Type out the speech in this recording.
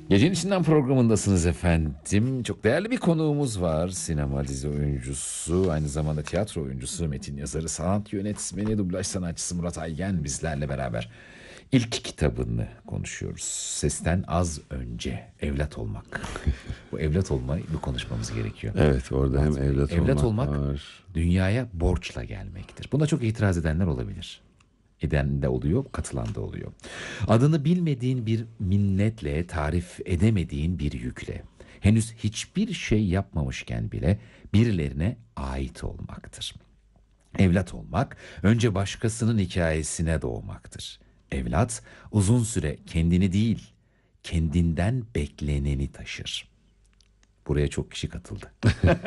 Gecenin içinden programındasınız efendim. Çok değerli bir konuğumuz var. Sinema dizi oyuncusu, aynı zamanda tiyatro oyuncusu, metin yazarı, sanat yönetmeni, dublaj sanatçısı Murat Aygen bizlerle beraber. İlk kitabını konuşuyoruz. Sesten az önce evlat olmak. Bu evlat olmayı bir konuşmamız gerekiyor. Evet, orada hem Murat Bey, evlat evlat olmak olmak var. dünyaya borçla gelmektir. Buna çok itiraz edenler olabilir. Eden de oluyor, katılan da oluyor. Adını bilmediğin bir minnetle, tarif edemediğin bir yükle, henüz hiçbir şey yapmamışken bile birilerine ait olmaktır. Evlat olmak, önce başkasının hikayesine doğmaktır. Evlat, uzun süre kendini değil, kendinden bekleneni taşır. Buraya çok kişi katıldı.